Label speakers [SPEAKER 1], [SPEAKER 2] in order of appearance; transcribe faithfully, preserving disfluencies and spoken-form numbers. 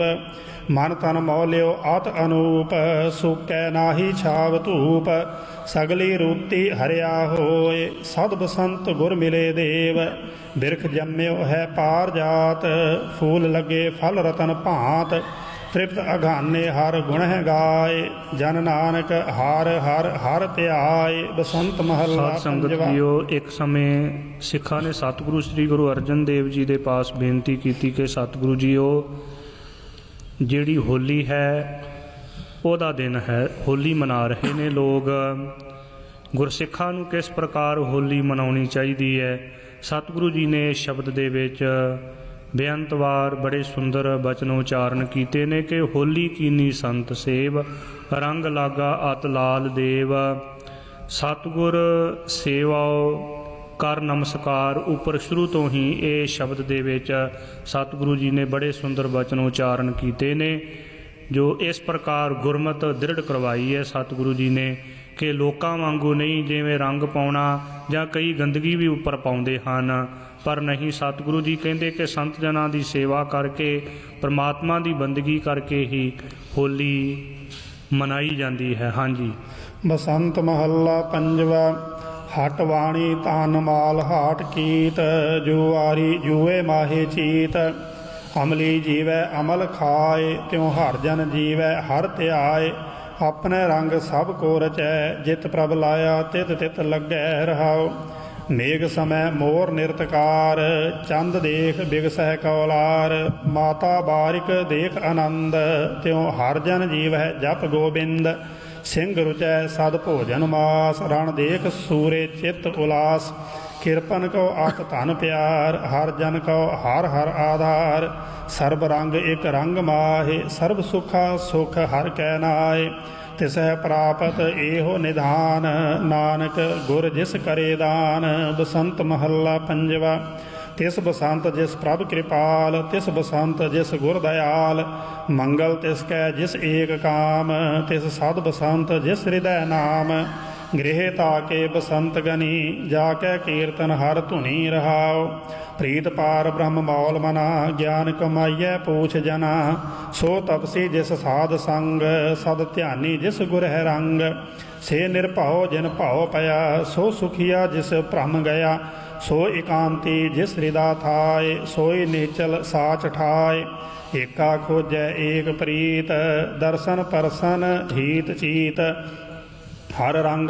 [SPEAKER 1] मन तन मौल्यो अत अनूप, सुकै नाहि छाव धूप। सगली रूपती हरिया होए, सद बसंत गुर मिले देव। बिरख जम्यो है पार जात, फूल लगे फल रतन भांत। तृप्त अघाने हर गुण है गाए, जन नानक हर हर हर ਧਿਆਏ। बसंत महला
[SPEAKER 2] संगत जीओ, एक समय सिखा ने सतगुरु श्री गुरु अर्जन देव जी के पास बेनती की कि सतगुरु जीओ, ਜਿਹੜੀ ਹੋਲੀ ਹੈ ਉਹਦਾ ਦਿਨ ਹੈ, ਹੋਲੀ ਮਨਾ ਰਹੇ ਨੇ ਲੋਕ, ਗੁਰਸਿੱਖਾਂ ਨੂੰ ਕਿਸ ਪ੍ਰਕਾਰ ਹੋਲੀ ਮਨਾਉਣੀ ਚਾਹੀਦੀ ਹੈ। ਸਤਿਗੁਰੂ ਜੀ ਨੇ ਸ਼ਬਦ ਦੇ ਵਿੱਚ ਬੇਅੰਤ ਵਾਰ ਬੜੇ ਸੁੰਦਰ ਬਚਨ ਉਚਾਰਨ ਕੀਤੇ ਨੇ ਕਿ ਹੋਲੀ ਕੀਨੀ ਸੰਤ ਸੇਵ, ਰੰਗ ਲਾਗਾ ਅਤ ਲਾਲ ਦੇਵ। ਸਤਿਗੁਰ ਸੇਵਾਓ ਕਰ ਨਮਸਕਾਰ ਉੱਪਰ ਸ਼ੁਰੂ ਤੋਂ ਹੀ ਇਹ ਸ਼ਬਦ ਦੇ ਵਿੱਚ ਸਤਿਗੁਰੂ ਜੀ ਨੇ ਬੜੇ ਸੁੰਦਰ ਬਚਨ ਉਚਾਰਨ ਕੀਤੇ ਨੇ, ਜੋ ਇਸ ਪ੍ਰਕਾਰ ਗੁਰਮਤ ਦ੍ਰਿੜ ਕਰਵਾਈ ਹੈ ਸਤਿਗੁਰੂ ਜੀ ਨੇ ਕਿ ਲੋਕਾਂ ਵਾਂਗੂ ਨਹੀਂ ਜਿਵੇਂ ਰੰਗ ਪਾਉਣਾ ਜਾਂ ਕਈ ਗੰਦਗੀ ਵੀ ਉੱਪਰ ਪਾਉਂਦੇ ਹਨ, ਪਰ ਨਹੀਂ, ਸਤਿਗੁਰੂ ਜੀ ਕਹਿੰਦੇ ਕਿ ਸੰਤ ਜਨਾਂ ਦੀ ਸੇਵਾ ਕਰਕੇ, ਪਰਮਾਤਮਾ ਦੀ ਬੰਦਗੀ ਕਰਕੇ ਹੀ ਹੋਲੀ ਮਨਾਈ ਜਾਂਦੀ ਹੈ। ਹਾਂਜੀ।
[SPEAKER 1] ਬਸੰਤ ਮਹੱਲਾ ਪੰਜਵਾ। हट वाणी तान माल हाट कीत, जुआरी जुए माहे चीत। अमली जीवै अमल खाए, त्यों हर जन जीवै हर ध्याए। अपने रंग सब को रचै, जित प्रभ लाया तित तित लगै रहाओ। मेघ समय मोर निरतकार, चंद देख बिगसह कौलार। माता बारिक देख आनंद, त्यों हर जन जीवै जप गोबिंद। सिंह रुचै सद भोजन मास, रण देख सूरे चित्त उलास। किरपन को अत धन प्यार, हर जन को हर हर आधार। सर्ब रंग एक रंग माहे, सर्ब सुखा सुख हर कै नाए। तिसह प्रापत एहो निधान, नानक गुर जिस करे दान। बसंत महला पंजवा। तिस बसंत जिस प्रभ कृपाल, तिस बसंत जिस गुर दयाल। मंगल तिस कै जिस एक काम, तिस सद बसंत जिस हृदय नाम। गृह ताके बसंत गनी, जाकै कीर्तन हर धुनी रहाओ। प्रीत पार ब्रह्म मौल मना, ज्ञान कमाइयै पूछ जना। सो तपसी जिस साध संग, सद ध्यानी जिस गुर है रंग। से निर्भव जिन भाव पया, सो सुखिया जिस भ्रम गया। सो एकांती जिस हृदय थाए, सोई निचल साच ठाए। एका खोजै एक प्रीत, दर्शन परसन हीत चीत। हर रंग